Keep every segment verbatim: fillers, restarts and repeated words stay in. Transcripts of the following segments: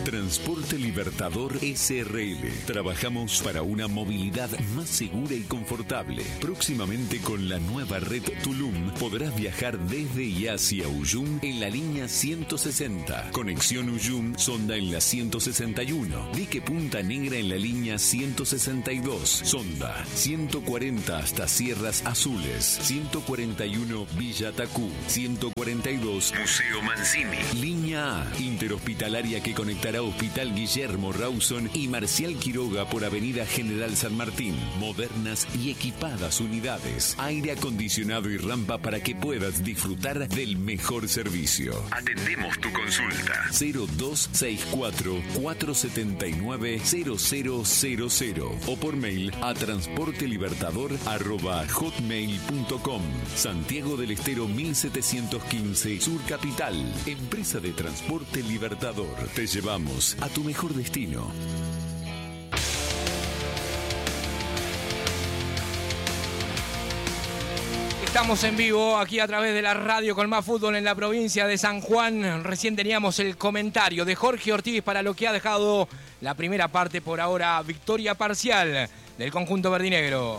Transporte Libertador S R L. Trabajamos para una movilidad más segura y confortable. Próximamente con la nueva red Tulum podrás viajar desde y hacia Uyum en la línea ciento sesenta. Conexión Uyum-Sonda en la ciento sesenta y uno. Dique Punta Negra en la línea ciento sesenta y dos. Sonda ciento cuarenta hasta Sierras Azules. ciento cuarenta y uno Villa Tacú. ciento cuarenta y dos Museo Mancini. Línea A, interhospitalaria que conectará Hospital Guillermo Rawson y Marcial Quiroga por Avenida General San Martín. Modernas y equipadas unidades. Aire acondicionado y rampa para que puedas disfrutar del mejor servicio. Atendemos tu consulta. cero dos seis cuatro, cuatro siete nueve, cero cero cero cero o por mail a transportelibertador arroba hotmail punto com. Santiago del Estero mil setecientos quince, Sur Capital. Empresa de Transporte Libertador. Te llevamos a tu mejor destino. Estamos en vivo aquí a través de la radio con más fútbol en la provincia de San Juan. Recién teníamos el comentario de Jorge Ortiz para lo que ha dejado la primera parte. Por ahora, victoria parcial del conjunto verdinegro.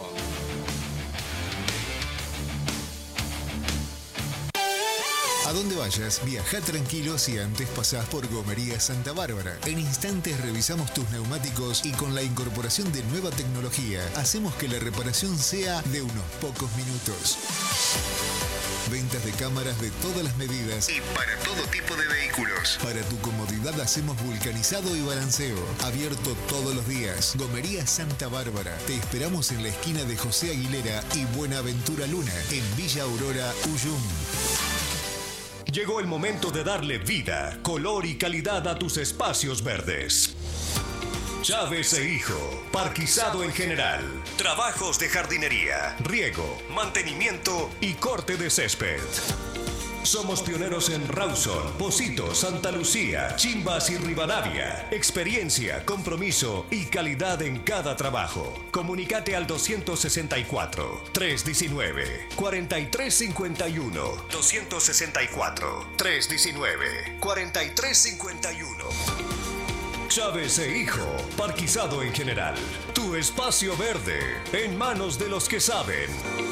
A donde vayas, viaja tranquilo si antes pasás por Gomería Santa Bárbara. En instantes revisamos tus neumáticos y con la incorporación de nueva tecnología, hacemos que la reparación sea de unos pocos minutos. Ventas de cámaras de todas las medidas y para todo tipo de vehículos. Para tu comodidad hacemos vulcanizado y balanceo. Abierto todos los días. Gomería Santa Bárbara. Te esperamos en la esquina de José Aguilera y Buenaventura Luna, en Villa Aurora, Uyum. Llegó el momento de darle vida, color y calidad a tus espacios verdes. Chávez e Hijo, parquizado en general, trabajos de jardinería, riego, mantenimiento y corte de césped. Somos pioneros en Rawson, Pocito, Santa Lucía, Chimbas y Rivadavia. Experiencia, compromiso y calidad en cada trabajo. Comunicate al doscientos sesenta y cuatro, trescientos diecinueve, cuarenta y tres cincuenta y uno. doscientos sesenta y cuatro, trescientos diecinueve, cuarenta y tres cincuenta y uno. Chávez e Hijo, parquizado en general. Tu espacio verde, en manos de los que saben.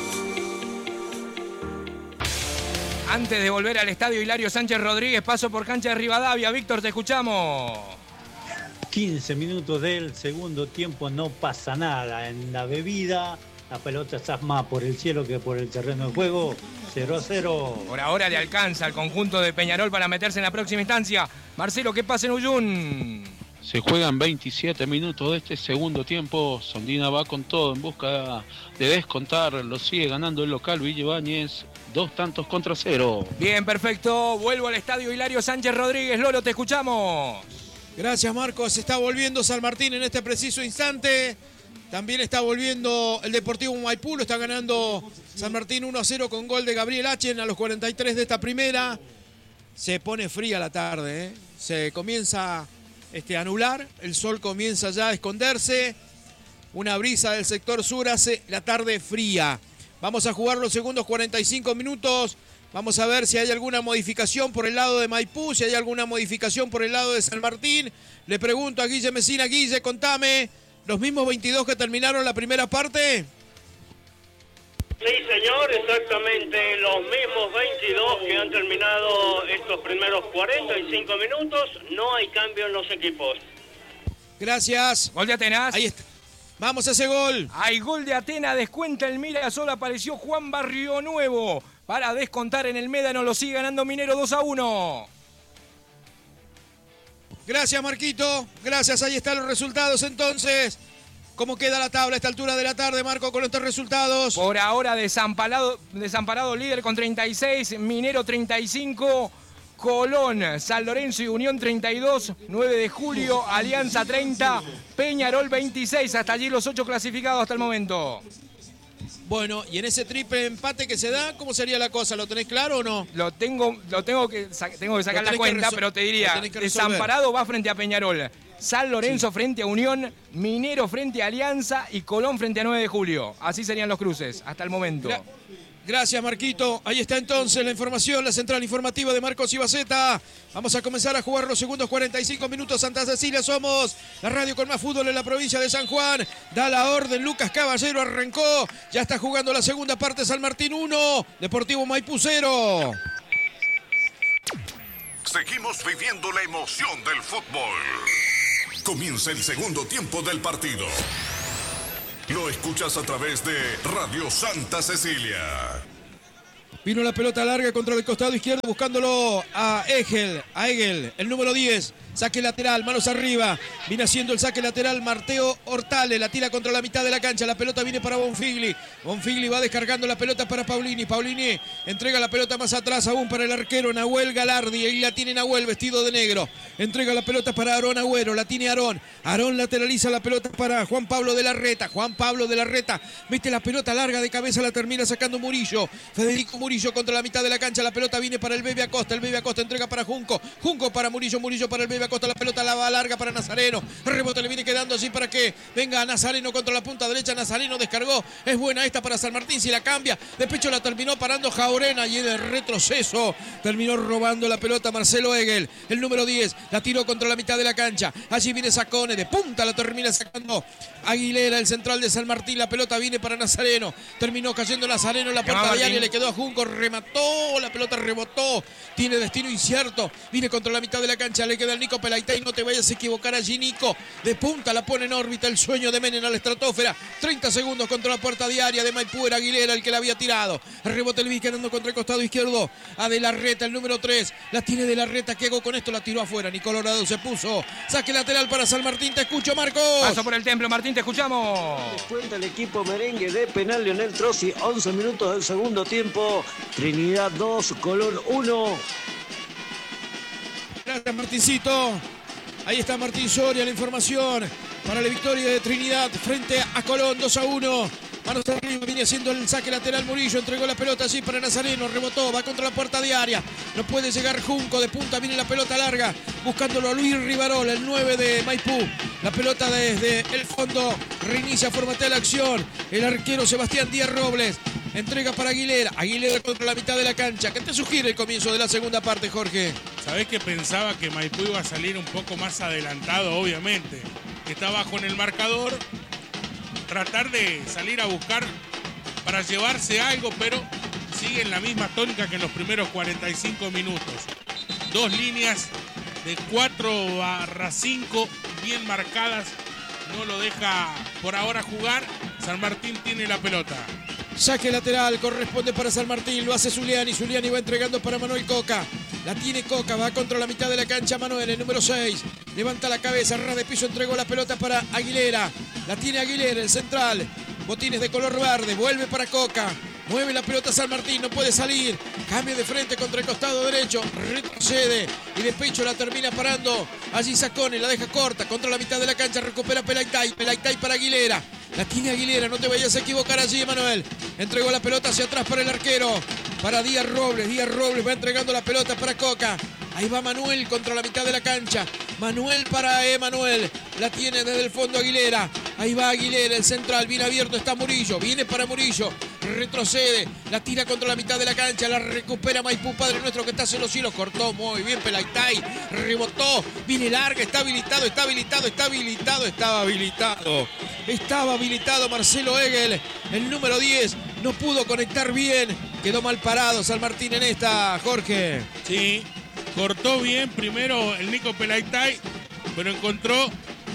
Antes de volver al estadio Hilario Sánchez Rodríguez, paso por cancha de Rivadavia. Víctor, te escuchamos. quince minutos del segundo tiempo, no pasa nada. En la bebida, la pelota está más por el cielo que por el terreno de juego. cero a cero. Por ahora le alcanza al conjunto de Peñarol para meterse en la próxima instancia. Marcelo, ¿qué pasa en Uyún? Se juegan veintisiete minutos de este segundo tiempo. Sondina va con todo en busca de descontar. Lo sigue ganando el local Villa Ibáñez. Dos tantos contra cero. Bien, perfecto. Vuelvo al estadio Hilario Sánchez Rodríguez. Lolo, te escuchamos. Gracias, Marcos. Se está volviendo San Martín en este preciso instante. También está volviendo el Deportivo Maipú. Lo está ganando San Martín uno a cero con gol de Gabriel Achen a los cuarenta y tres de esta primera. Se pone fría la tarde, ¿eh? Se comienza este, a anular. El sol comienza ya a esconderse. Una brisa del sector sur hace la tarde fría. Vamos a jugar los segundos cuarenta y cinco minutos. Vamos a ver si hay alguna modificación por el lado de Maipú, si hay alguna modificación por el lado de San Martín. Le pregunto a Guille Mesina. Guille, contame, ¿los mismos veintidós que terminaron la primera parte? Sí, señor, exactamente los mismos veintidós que han terminado estos primeros cuarenta y cinco minutos. No hay cambio en los equipos. Gracias. Gol de Atenas. Ahí está. Vamos a ese gol. Hay gol de Atenas, descuenta el Mirasol, apareció Juan Barrio Nuevo para descontar en el Médano, lo sigue ganando Minero dos a uno. Gracias, Marquito, gracias, ahí están los resultados entonces. ¿Cómo queda la tabla a esta altura de la tarde, Marco, con estos resultados? Por ahora desamparado, desamparado líder con treinta y seis, Minero treinta y cinco, Colón, San Lorenzo y Unión treinta y dos, nueve de julio, Alianza treinta, Peñarol veintiséis, hasta allí los ocho clasificados hasta el momento. Bueno, y en ese triple empate que se da, ¿cómo sería la cosa? ¿Lo tenés claro o no? Lo tengo, lo tengo que, tengo que sacar la cuenta, pero te diría, desamparado va frente a Peñarol, San Lorenzo sí. frente a Unión, Minero frente a Alianza y Colón frente a nueve de julio. Así serían los cruces hasta el momento. Gra Gracias, Marquito. Ahí está entonces la información, la central informativa de Marcos Ibaceta. Vamos a comenzar a jugar los segundos cuarenta y cinco minutos. Santa Cecilia, somos la radio con más fútbol en la provincia de San Juan. Da la orden, Lucas Caballero arrancó. Ya está jugando la segunda parte, San Martín uno, Deportivo Maipú cero. Seguimos viviendo la emoción del fútbol. Comienza el segundo tiempo del partido. Lo escuchas a través de Radio Santa Cecilia. Vino la pelota larga contra el costado izquierdo buscándolo a Egel, a Egel, el número diez. Saque lateral, manos arriba. Viene haciendo el saque lateral Mateo Hortale. La tira contra la mitad de la cancha. La pelota viene para Bonfigli. Bonfigli va descargando la pelota para Paulini. Paulini entrega la pelota más atrás aún para el arquero Nahuel Galardi. Ahí la tiene Nahuel vestido de negro. Entrega la pelota para Aarón Agüero. La tiene Aarón. Aarón lateraliza la pelota para Juan Pablo de la Reta. Juan Pablo de la Reta mete la pelota larga de cabeza. La termina sacando Murillo. Federico Murillo contra la mitad de la cancha. La pelota viene para el Bebe Acosta. El Bebe Acosta entrega para Junco. Junco para Murillo. Murillo para el Bebe Acosta. La pelota la va larga para Nazareno. Rebote le viene quedando así para que venga Nazareno contra la punta derecha. Nazareno descargó. Es buena esta para San Martín. Si la cambia, de pecho la terminó parando Jaurena y en el retroceso terminó robando la pelota Marcelo Egel. El número diez la tiró contra la mitad de la cancha. Allí viene Sacone. De punta la termina sacando Aguilera, el central de San Martín. La pelota viene para Nazareno. Terminó cayendo Nazareno en la puerta de área. Le quedó a Junco. Remató. La pelota rebotó. Tiene destino incierto. Viene contra la mitad de la cancha. Le queda el Nico Pelaitay. No te vayas a equivocar allí, Nico. De punta la pone en órbita el sueño de Menem a la estratosfera. treinta segundos contra la puerta diaria de Maipú. Era Aguilera el que la había tirado. Rebote el quedando contra el costado izquierdo. A De la Reta, el número tres. La tiene De la Reta. ¿Qué hago con esto? La tiró afuera. Ni Colorado se puso. Saque lateral para San Martín. Te escucho, Marcos. Paso por el templo, Martín. Te escuchamos. Cuenta el equipo merengue de penal Leonel Trossi. once minutos del segundo tiempo. Trinidad dos, Colón uno. Gracias, Martincito. Ahí está Martín Soria, la información para la victoria de Trinidad frente a Colón, dos a uno. Manos arriba, viene haciendo el saque lateral Murillo, entregó la pelota allí para Nazareno, rebotó, va contra la puerta de área. No puede llegar Junco, de punta viene la pelota larga, buscándolo a Luis Rivarola, el nueve de Maipú. La pelota desde el fondo, reinicia, formatea la acción. El arquero Sebastián Díaz Robles. Entrega para Aguilera. Aguilera contra la mitad de la cancha. ¿Qué te sugiere el comienzo de la segunda parte, Jorge? Sabés que pensaba que Maipú iba a salir un poco más adelantado, obviamente. Que está bajo en el marcador. Tratar de salir a buscar para llevarse algo, pero sigue en la misma tónica que en los primeros cuarenta y cinco minutos. Dos líneas de cuatro barra cinco bien marcadas. No lo deja por ahora jugar. San Martín tiene la pelota. Saque lateral, corresponde para San Martín, lo hace Zuliani, Zuliani va entregando para Manuel Coca. La tiene Coca, va contra la mitad de la cancha Manuel, el número seis. Levanta la cabeza, ras de piso, entregó la pelota para Aguilera. La tiene Aguilera, el central. Botines de color verde, vuelve para Coca. Mueve la pelota San Martín, no puede salir. Cambia de frente contra el costado derecho. Retrocede y de pecho la termina parando. Allí Sacone, la deja corta contra la mitad de la cancha. Recupera Pelaitay. Pelaitay para Aguilera. La tiene Aguilera, no te vayas a equivocar allí, Emanuel. Entregó la pelota hacia atrás para el arquero. Para Díaz Robles. Díaz Robles va entregando la pelota para Coca. Ahí va Manuel contra la mitad de la cancha. Manuel para Emanuel. La tiene desde el fondo Aguilera. Ahí va Aguilera, el central. Bien abierto está Murillo. Viene para Murillo. Retrocede. La tira contra la mitad de la cancha. La recupera Maipú, Padre Nuestro que está en los cielos. Cortó muy bien Pelaitay. Rebotó. Viene larga. Está habilitado. Está habilitado. Está habilitado. Estaba habilitado. Estaba habilitado Marcelo Egel. El número diez. No pudo conectar bien. Quedó mal parado San Martín en esta, Jorge. Sí. Cortó bien primero el Nico Pelaitay, pero encontró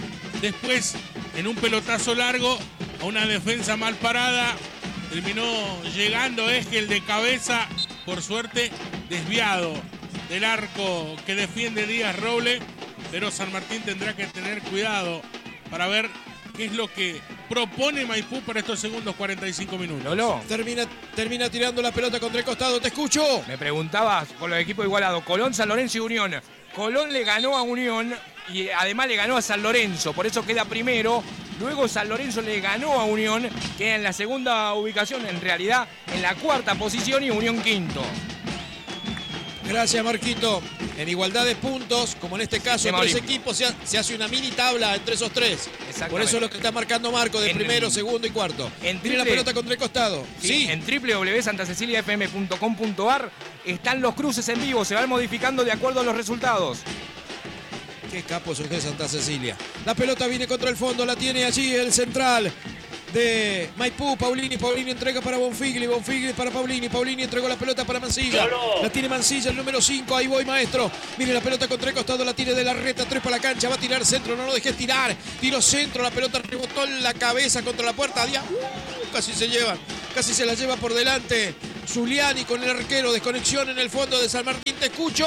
después en un pelotazo largo a una defensa mal parada. Terminó llegando Esquel de cabeza, por suerte desviado del arco que defiende Díaz Robles, pero San Martín tendrá que tener cuidado para ver qué es lo que propone Maipú para estos segundos cuarenta y cinco minutos. Lolo. Termina, termina tirando la pelota contra el costado, te escucho. Me preguntabas por los equipos igualados, Colón, San Lorenzo y Unión. Colón le ganó a Unión y además le ganó a San Lorenzo, por eso queda primero. Luego San Lorenzo le ganó a Unión, queda en la segunda ubicación, en realidad en la cuarta posición, y Unión quinto. Gracias, Marquito. En igualdad de puntos, como en este caso, tres equipos, se, ha, se hace una mini tabla entre esos tres. Por eso es lo que está marcando Marco de en, primero, segundo y cuarto. En Tiene triple, la pelota contra el costado. Sí, sí. En doble u doble u doble u punto santa cecilia f m punto com punto a r están los cruces en vivo, se van modificando de acuerdo a los resultados. Qué capos son de Santa Cecilia. La pelota viene contra el fondo, la tiene allí el central de Maipú, Paulini, Paulini entrega para Bonfigli, Bonfigli para Paulini, Paulini entregó la pelota para Mancilla, la tiene Mancilla, el número cinco, ahí voy maestro, mire la pelota contra el costado, la tiene de la reta, tres para la cancha, va a tirar centro, no lo dejes tirar, tiro centro, la pelota rebotó en la cabeza contra la puerta, Díaz, uh, casi se lleva, casi se la lleva por delante, Zuliani con el arquero, desconexión en el fondo de San Martín, te escucho.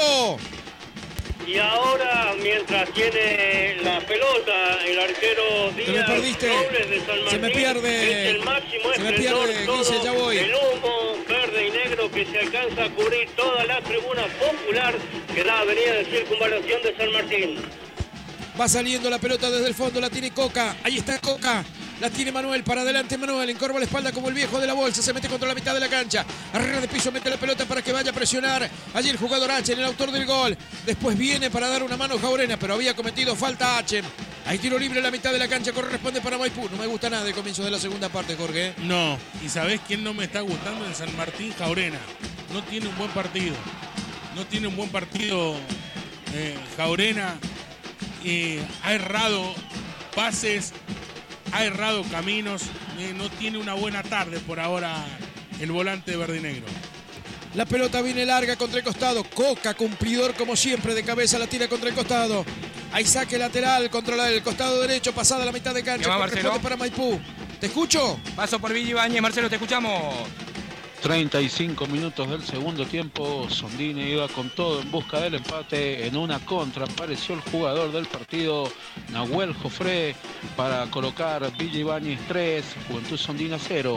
Y ahora, mientras tiene la pelota, el arquero Díaz Robles de San Martín, se me pierde, es el máximo se me pierde, Guise, ya voy. El humo verde y negro que se alcanza a cubrir toda la tribuna popular que da avenida de circunvalación de San Martín. Va saliendo la pelota desde el fondo, la tiene Coca, ahí está Coca. La tiene Manuel, para adelante Manuel, encorva la espalda como el viejo de la bolsa, se mete contra la mitad de la cancha, arriba de piso mete la pelota para que vaya a presionar, allí el jugador H, el autor del gol, después viene para dar una mano Jaurena, pero había cometido falta H, hay tiro libre en la mitad de la cancha, corresponde para Maipú, no me gusta nada el comienzo de la segunda parte, Jorge. No, y ¿sabés quién no me está gustando en San Martín? Jaurena, no tiene un buen partido, no tiene un buen partido eh, Jaurena, eh, ha errado pases, ha errado caminos, eh, no tiene una buena tarde por ahora el volante verde y negro. La pelota viene larga contra el costado, Coca cumplidor como siempre, de cabeza la tira contra el costado. Hay saque lateral contra la, el costado derecho, pasada la mitad de cancha, corresponde para Maipú. ¿Te escucho? Paso por Villa Ibáñez, Marcelo, te escuchamos. treinta y cinco minutos del segundo tiempo, Sondini iba con todo en busca del empate, en una contra apareció el jugador del partido, Nahuel Jofré, para colocar Villa Ibáñez tres, Juventud Sondina cero.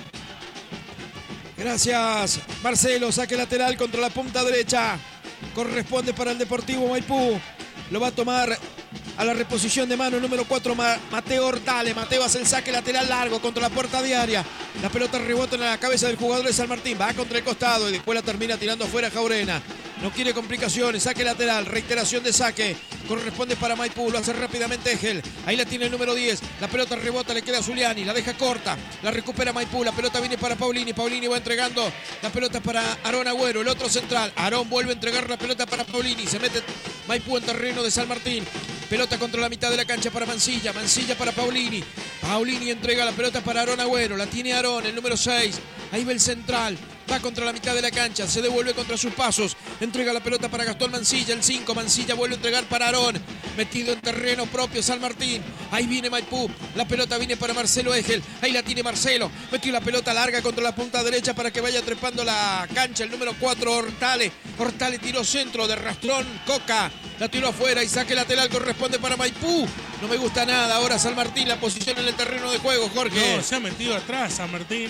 Gracias, Marcelo, saque lateral contra la punta derecha, corresponde para el Deportivo Maipú, lo va a tomar a la reposición de mano el número cuatro, Mateo Hortale. Mateo hace el saque lateral largo contra la puerta diaria. La pelota rebota en la cabeza del jugador de San Martín. Va contra el costado y después la termina tirando afuera Jaurena. No quiere complicaciones. Saque lateral. Reiteración de saque. Corresponde para Maipú. Lo hace rápidamente Egel. Ahí la tiene el número diez. La pelota rebota. Le queda a Zuliani. La deja corta. La recupera Maipú. La pelota viene para Paulini. Paulini va entregando la pelota para Aarón Agüero. El otro central. Aarón vuelve a entregar la pelota para Paulini. Se mete Maipú en terreno de San Martín. Pelota contra la mitad de la cancha para Mancilla. Mancilla para Paulini. Paulini entrega la pelota para Aarón Agüero. La tiene Aarón, el número seis. Ahí va el central. Va contra la mitad de la cancha. Se devuelve contra sus pasos. Entrega la pelota para Gastón Mancilla. El cinco. Mancilla vuelve a entregar para Aarón. Metido en terreno propio San Martín. Ahí viene Maipú. La pelota viene para Marcelo Egel. Ahí la tiene Marcelo. Metió la pelota larga contra la punta derecha para que vaya trepando la cancha. El número cuatro, Hortale. Hortale tiró centro de rastrón. Coca. La tiró afuera y saque lateral corresponde para Maipú. No me gusta nada ahora San Martín, la posición en el terreno de juego, Jorge. No, se ha metido atrás San Martín.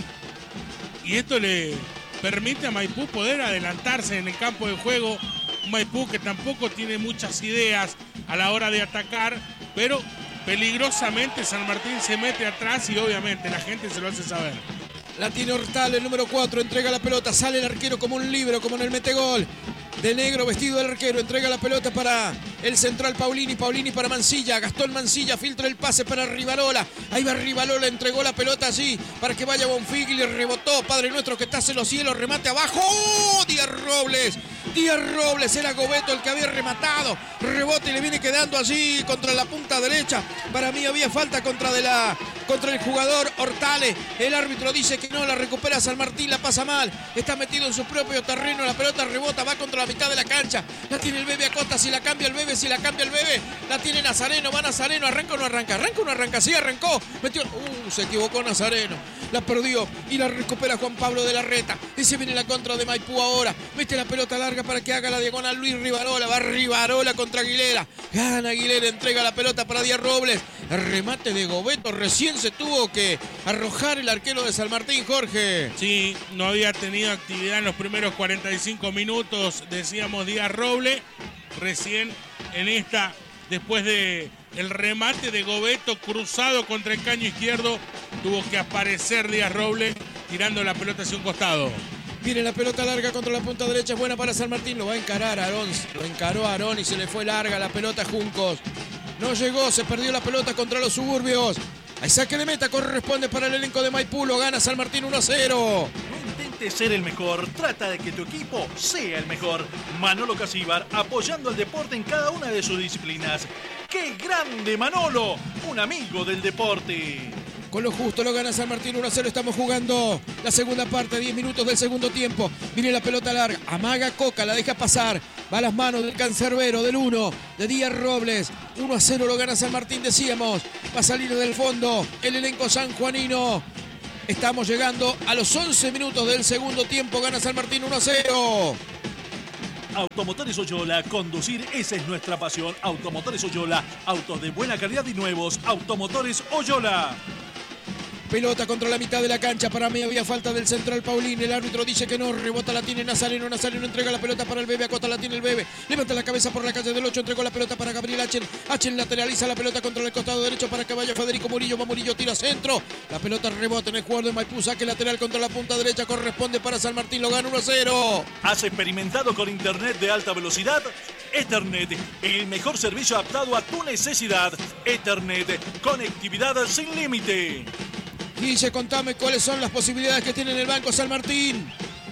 Y esto le permite a Maipú poder adelantarse en el campo de juego. Maipú que tampoco tiene muchas ideas a la hora de atacar, pero peligrosamente San Martín se mete atrás y obviamente la gente se lo hace saber. La tiene Hortal, el número cuatro, entrega la pelota, sale el arquero como un libro, como en el metegol. De negro vestido del arquero, entrega la pelota para el central Paulini, Paulini para Mancilla, Gastón Mancilla filtra el pase para Rivarola, ahí va Rivarola, entregó la pelota allí para que vaya Bonfigli, rebotó, Padre Nuestro que estás en los cielos, remate abajo, ¡oh! Díaz Robles, Díaz Robles, era Gobeto el que había rematado, rebote y le viene quedando allí contra la punta derecha, para mí había falta contra, de la, contra el jugador Hortale, el árbitro dice que no, la recupera San Martín, la pasa mal, está metido en su propio terreno, la pelota rebota, va contra la mitad de la cancha, la tiene el Bebe Acosta, si la cambia el Bebe, si la cambia el Bebe, la tiene Nazareno, va Nazareno, arranca o no arranca, arranca o no arranca, sí arrancó, metió, uh, se equivocó Nazareno, la perdió y la recupera Juan Pablo de la Reta, y se viene la contra de Maipú ahora, mete la pelota larga para que haga la diagonal Luis Rivarola, va Rivarola contra Aguilera, gana Aguilera, entrega la pelota para Díaz Robles, el remate de Gobeto, recién se tuvo que arrojar el arquero de San Martín, Jorge. Sí, no había tenido actividad en los primeros cuarenta y cinco minutos, decíamos Díaz Robles, recién en esta, después de el remate de Gobeto cruzado contra el caño izquierdo, tuvo que aparecer Díaz Robles tirando la pelota hacia un costado. Viene la pelota larga contra la punta derecha, es buena para San Martín, lo va a encarar Aarón, lo encaró Aarón y se le fue larga la pelota a Juncos. No llegó, se perdió la pelota contra los Suburbios. Hay saque de meta, corresponde para el elenco de Maipú, lo gana San Martín uno a cero. No intentes ser el mejor, trata de que tu equipo sea el mejor. Manolo Casíbar, apoyando al deporte en cada una de sus disciplinas. ¡Qué grande Manolo! Un amigo del deporte. Con lo justo lo gana San Martín uno a cero. Estamos jugando la segunda parte, diez minutos del segundo tiempo. Viene la pelota larga, amaga Coca, la deja pasar. Va a las manos del cancerbero, del uno, de Díaz Robles. uno a cero lo gana San Martín, decíamos. Va a salir del fondo el elenco sanjuanino. Estamos llegando a los once minutos del segundo tiempo. Gana San Martín uno a cero. Automotores Oyola, conducir, esa es nuestra pasión. Automotores Oyola, autos de buena calidad y nuevos. Automotores Oyola. Pelota contra la mitad de la cancha. Para mí había falta del central Paulín. El árbitro dice que no. Rebota, la tiene Nazareno. Nazareno entrega la pelota para el Bebe. Acosta, la tiene el Bebe. Levanta la cabeza por la calle del ocho. Entregó la pelota para Gabriel Achen. Achen lateraliza la pelota contra el costado derecho para que vaya Federico Murillo. Va Murillo, tira centro. La pelota rebota en el jugador de Maipú. Saque lateral contra la punta derecha. Corresponde para San Martín. Lo gana uno a cero. ¿Has experimentado con internet de alta velocidad? Ethernet, el mejor servicio adaptado a tu necesidad. Ethernet, conectividad sin límite. Guille, contame cuáles son las posibilidades que tiene en el banco San Martín.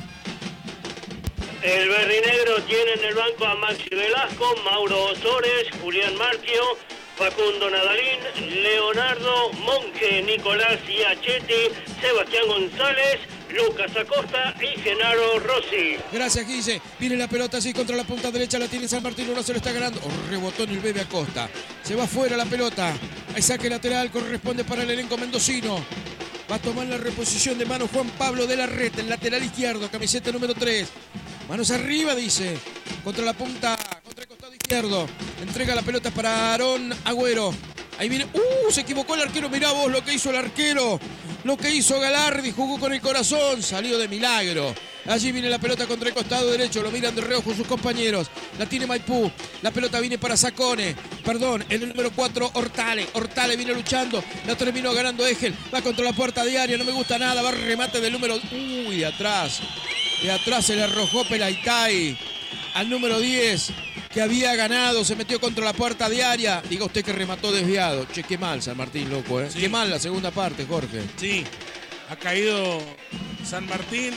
El Berrinegro tiene en el banco a Maxi Velasco, Mauro Osores, Julián Marquio, Facundo Nadalín, Leonardo Monje, Nicolás Iachetti, Sebastián González, Lucas Acosta y Genaro Rossi. Gracias, Guille. Viene la pelota así contra la punta derecha, la tiene San Martín, uno se lo está ganando. Oh, rebotó en el Bebe Acosta. Se va fuera la pelota. Hay saque lateral, corresponde para el elenco mendocino. Va a tomar la reposición de mano Juan Pablo de la Reta, el lateral izquierdo, camiseta número tres. Manos arriba, dice. Contra la punta, contra el costado izquierdo. Entrega la pelota para Aarón Agüero. Ahí viene. ¡Uh! Se equivocó el arquero. Mirá vos lo que hizo el arquero. Lo que hizo Galardi. Jugó con el corazón. Salió de milagro. Allí viene la pelota contra el costado derecho. Lo miran de reojo sus compañeros. La tiene Maipú. La pelota viene para Sacone. Perdón, el número cuatro, Hortale. Hortale viene luchando. La terminó ganando Egel. Va contra la puerta de área. No me gusta nada. Va a remate del número. Uy, de atrás. De atrás se le arrojó Pelaitay al número diez. Que había ganado, se metió contra la puerta de área. Diga usted que remató desviado. Che, qué mal San Martín, loco, ¿eh? Sí. Qué mal la segunda parte, Jorge. Sí, ha caído San Martín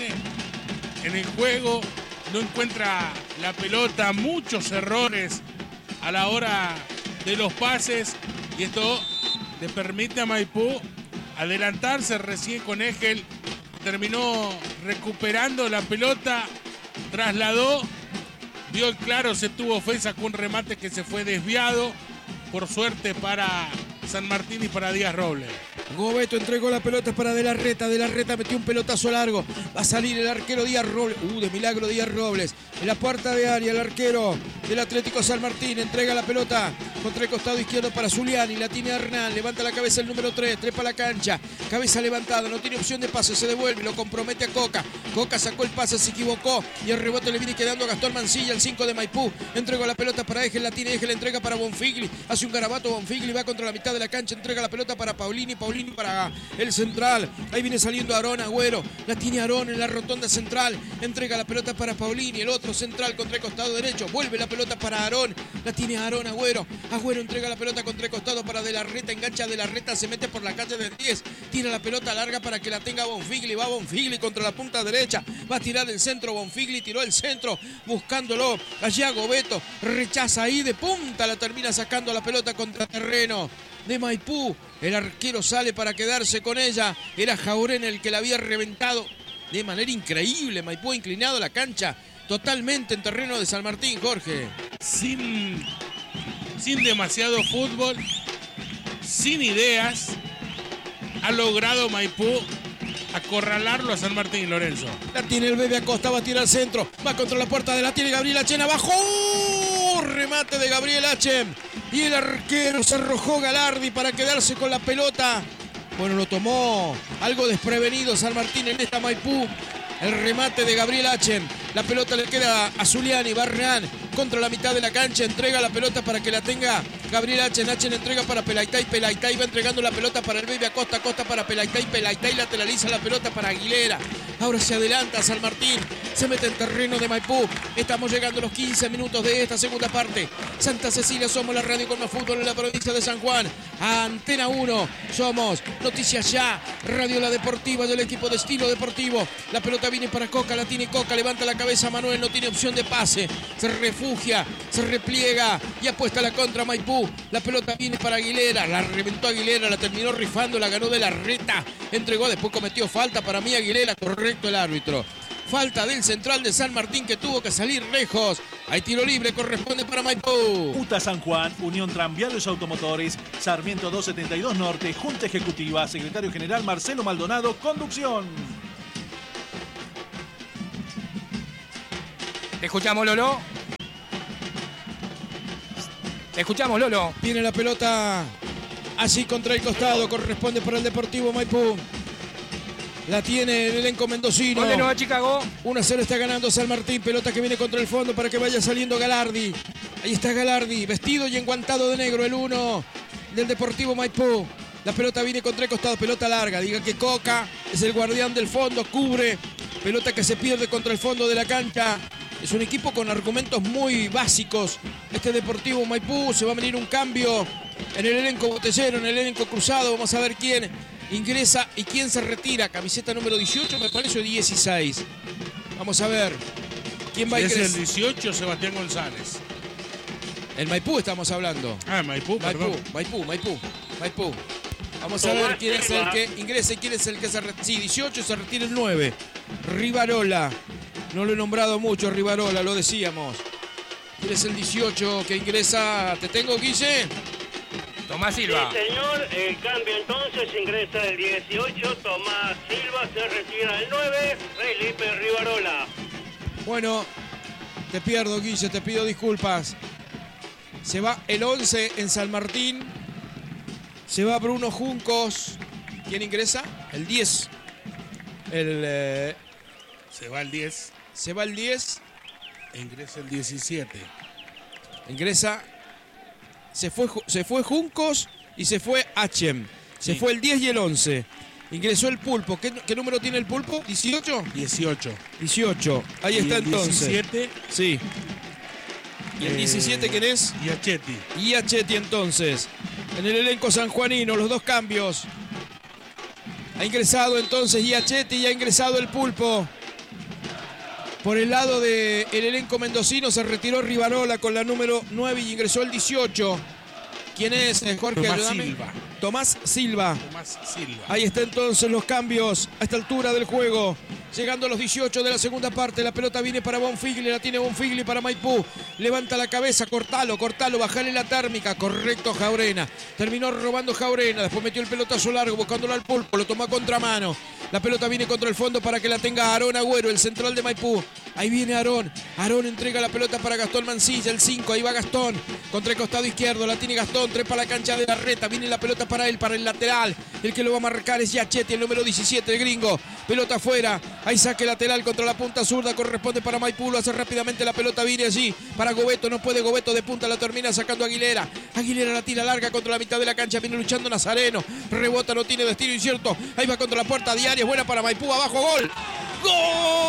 en el juego. No encuentra la pelota, muchos errores a la hora de los pases. Y esto le permite a Maipú adelantarse recién con Egel. Terminó recuperando la pelota, trasladó. Dio el claro, se tuvo ofensa con un remate que se fue desviado. Por suerte para San Martín y para Díaz Robles. Gobeto entregó la pelota para De la Reta. De la Reta metió un pelotazo largo. Va a salir el arquero Díaz Robles. Uh, de milagro Díaz Robles. En la puerta de área, el arquero del Atlético San Martín entrega la pelota contra el costado izquierdo para Zuliani. La tiene Hernán. Levanta la cabeza el número tres. Trepa la cancha. Cabeza levantada. No tiene opción de pase. Se devuelve. Lo compromete a Coca. Coca sacó el pase. Se equivocó. Y el rebote le viene quedando a Gastón Mancilla, el cinco de Maipú. Entregó la pelota para Egel. La tiene Egel. Entrega para Bonfigli. Hace un garabato Bonfigli. Va contra la mitad de la cancha. Entrega la pelota para Paulini. Paulini para el central. Ahí viene saliendo Aarón Agüero. La tiene Aarón en la rotonda central. Entrega la pelota para Paulini. El otro central contra el costado derecho. Vuelve la pelota para Aarón. La tiene Aarón Agüero. Agüero entrega la pelota contra el costado para De la Reta. Engancha De la Reta. Se mete por la calle del diez. Tira la pelota larga para que la tenga Bonfigli. Va Bonfigli contra la punta derecha. Va a tirar el centro. Bonfigli tiró el centro buscándolo. Allá Gobeto rechaza ahí de punta. La termina sacando la pelota contra terreno de Maipú. El arquero sale para quedarse con ella. Era Jaurén el que la había reventado de manera increíble. Maipú ha inclinado la cancha totalmente en terreno de San Martín, Jorge. Sin, sin demasiado fútbol, sin ideas, ha logrado Maipú acorralarlo a San Martín, Lorenzo. La tiene el Bebe Acosta, va a tirar al centro. Va contra la puerta de la tiene Gabriel Achen abajo. ¡Oh! Remate de Gabriel Achen. Y el arquero se arrojó Galardi para quedarse con la pelota. Bueno, lo tomó algo desprevenido San Martín en esta Maipú. El remate de Gabriel Achen. La pelota le queda a Zuliani. Barreán contra la mitad de la cancha. Entrega la pelota para que la tenga Gabriel Achen, Achen entrega para Pelaitay, Pelaitay va entregando la pelota para el Baby Acosta, Acosta para Pelaitay, Pelaitay lateraliza la pelota para Aguilera. Ahora se adelanta San Martín, se mete en terreno de Maipú. Estamos llegando a los quince minutos de esta segunda parte. Santa Cecilia, somos la radio con más fútbol en la provincia de San Juan. Antena uno, somos Noticias Ya, Radio La Deportiva del equipo de Estilo Deportivo. La pelota viene para Coca, la tiene Coca, levanta la cabeza Manuel, no tiene opción de pase. Se refugia, se repliega y apuesta la contra Maipú. La pelota viene para Aguilera, la reventó Aguilera, la terminó rifando, la ganó de la reta. Entregó, después cometió falta para mí Aguilera, correcto el árbitro. Falta del central de San Martín que tuvo que salir lejos. Hay tiro libre, corresponde para Maipú. UTA San Juan, Unión Tranviarios Automotores, Sarmiento doscientos setenta y dos Norte, Junta Ejecutiva, Secretario General Marcelo Maldonado, conducción. Te escuchamos, Lolo. Te escuchamos, Lolo. Viene la pelota así contra el costado, corresponde para el Deportivo Maipú. La tiene el elenco mendocino. Gol de Nueva Chicago. uno a cero está ganando San Martín. Pelota que viene contra el fondo para que vaya saliendo Galardi. Ahí está Galardi, vestido y enguantado de negro, el uno del Deportivo Maipú. La pelota viene contra el costado, pelota larga. Diga que Coca es el guardián del fondo, cubre. Pelota que se pierde contra el fondo de la cancha. Es un equipo con argumentos muy básicos. Este Deportivo Maipú, se va a venir un cambio en el elenco botellero, en el elenco cruzado. Vamos a ver quién ingresa y quién se retira. Camiseta número dieciocho, me parece, o dieciséis. Vamos a ver quién va a ingresar. Es el dieciocho, Sebastián González. El Maipú estamos hablando. Ah, Maipú, Maipú, perdón. Maipú, Maipú, Maipú. Vamos a ver quién es el que ingresa y quién es el que se retira. Sí, dieciocho, se retira el nueve. Rivarola. No lo he nombrado mucho, Rivarola, lo decíamos. ¿Quién es el dieciocho que ingresa? ¿Te tengo, Guille? Tomás Silva. Sí, señor. El cambio entonces, ingresa el dieciocho. Tomás Silva, se retira el nueve. Felipe Rivarola. Bueno, te pierdo, Guille, te pido disculpas. Se va el once en San Martín. Se va Bruno Juncos. ¿Quién ingresa? El diez. El... Eh... Se va el diez. Se va el diez. E ingresa el diecisiete. Ingresa... Se fue, se fue Juncos y se fue Achem. Se Sí. fue el diez y el once. Ingresó el Pulpo. ¿Qué, qué número tiene el Pulpo? ¿dieciocho? dieciocho. dieciocho. Ahí Y está el entonces. diecisiete. Sí. ¿Y el Eh, diecisiete quién es? Iachetti. Iachetti entonces. En el elenco sanjuanino, los dos cambios. Ha ingresado entonces Iachetti y ha ingresado el Pulpo. Por el lado del elenco mendocino se retiró Rivarola con la número nueve y ingresó el dieciocho. ¿Quién es, eh, Jorge? Tomás Ayúdame. Silva. Tomás Silva. Tomás Silva. Ahí está entonces los cambios a esta altura del juego. Llegando a los dieciocho de la segunda parte. La pelota viene para Bonfigli. La tiene Bonfigli para Maipú. Levanta la cabeza. Cortalo, cortalo. Bajale la térmica. Correcto, Jaurena. Terminó robando Jaurena. Después metió el pelotazo largo buscándolo al Pulpo. Lo toma a contramano. La pelota viene contra el fondo para que la tenga Aarón Agüero, el central de Maipú. Ahí viene Aarón. Aarón entrega la pelota para Gastón Mancilla, el cinco. Ahí va Gastón. Contra el costado izquierdo. La tiene Gastón. Trepa la cancha de la reta. Viene la pelota para él, para el lateral. El que lo va a marcar es Iachetti, el número diecisiete, el gringo. Pelota afuera. Ahí saque lateral contra la punta zurda. Corresponde para Maipú. Lo hace rápidamente. La pelota viene allí para Gobeto. No puede Gobeto de punta. La termina sacando Aguilera. Aguilera la tira larga contra la mitad de la cancha. Viene luchando Nazareno. Rebota, no tiene destino incierto. Ahí va contra la puerta. Diaria. Buena para Maipú. Abajo, gol. ¡Gol!